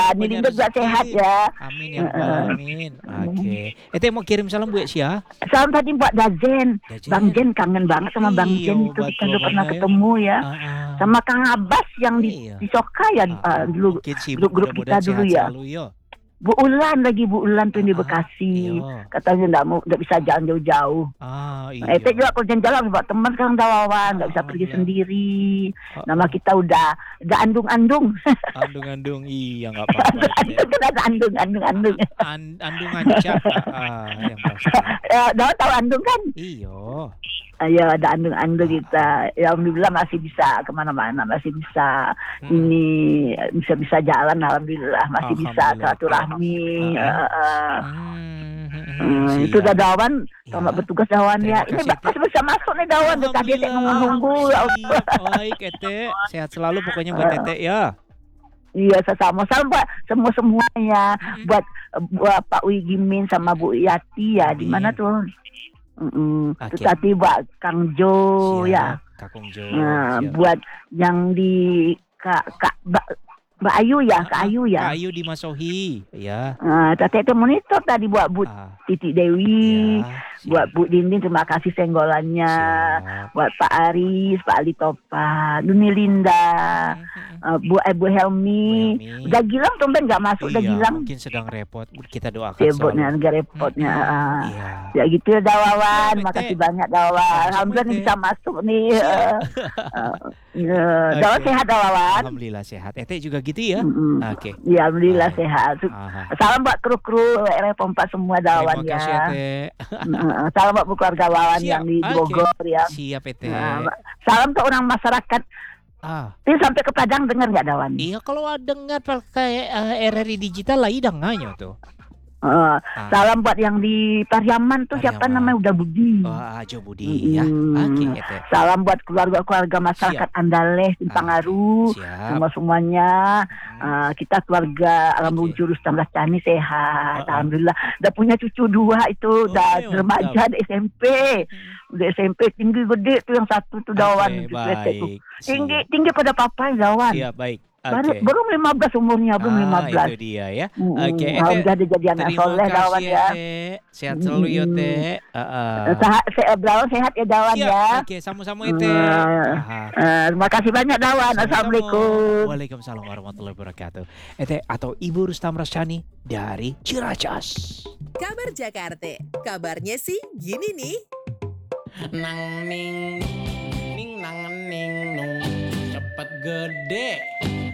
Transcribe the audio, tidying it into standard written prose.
Ini banyak Linda juga sehat rezeki. ya. Amin ya rabbal alamin. Oke. Mau kirim salam buat Sia. Salam tadi buat Dazen. Bang Jajen. Jen kangen banget sama Bang Iya, Jen itu kita betul udah pernah banyak ya. ketemu ya. Ah, Sama Kang Abbas yang iya. di Soka ya dulu Mungkin sibuk, grup-grup kita mudah-mudahan dulu sehat ya. selalu yo. Bu Ulan tuh di Bekasi. Iya. Katanya enggak bisa jalan jauh-jauh. Iya. Itu juga kalau jalan-jalan buat teman sekarang dawawan, nggak bisa pergi Alhamdulillah. sendiri. Nama kita udah andung-andung. Andung-andung, iya nggak apa-apa itu. Andung kan ada andung-andung. Andung ancak, yang pasti. Dawa tahu andung kan? Iyo. Ayo ada andung-andung kita. Ya alhamdulillah masih bisa kemana-mana, masih bisa ini bisa jalan alhamdulillah, masih bisa Alhamdulillah. silaturahmi. Siap. Itu udah dawan, selamat bertugas dawan ya. Terima Ini kasih, pas bisa masuk nih dawan, tadi Tete nunggu-nunggu. Siap. Baik, Ete. Sehat selalu pokoknya buat Tete ya. Iya, sama buat semuanya, buat Pak Wigimin sama Bu Yati ya. Di mana tuh? Terus tadi buat Kang Jo ya. Kakung Jo. Buat yang di Mbak Ayu ya, Kak Ayu ya. Kak Ayu di Masohi, ya. Tadi itu monitor tadi buat Bu Titi Dewi, buat Bu Dinding terima kasih senggolannya, buat Pak Aris, Pak Ali Topa, Duni Linda, Bu Helmi. Udah Gilang tumben nggak masuk, udah Gilang. Mungkin sedang repot, kita doakan repotnya, selalu. agak repotnya. Ya gitu ya Dawawan, makasih banyak Dawawan. Alhamdulillah bisa masuk nih. Dawawan sehat Dawawan. Alhamdulillah sehat. Ete juga gitu ya. Oke. Ya alhamdulillah sehat. Salam buat kru-kru R4 semua Dawawan ya. Terima kasih Ete. Salam buat keluarga Dawawan yang di Bogor ya. Siap Ete. Salam ke orang masyarakat. Ini sampai ke Padang dengar nggak Dawan? Iya kalau dengar pakai RRI digital lah idangnya tuh. Salam buat yang di Pariaman tuh siapa namanya udah Budi. Ajo Budi ya. Oke, salam buat keluarga masyarakat Andaleh, Pangaru, semuanya. Kita keluarga Alhamdulillah Jurus 16 Cani sehat. Alhamdulillah. Udah punya cucu 2 itu, udah remaja di SMP. Udah SMP tinggi gede tuh yang satu tuh Dawan. Tinggi pada papa Dawan. Iya, baik. Belum 15 umurnya, belum 15. Itu dia ya. Udah jadi anak soleh Dawan ya. Sehat selalu ya Teh. Dawan sehat ya Dawan ya. Oke, sama-sama Teh. Terima kasih banyak Dawan. Assalamualaikum. Waalaikumsalam warahmatullahi wabarakatuh. Atau Ibu Rustam Rasyani dari Ciracas. Kabar Jakarta. Kabarnya sih gini nih. Nang ning ning nang ning nung cepet gede.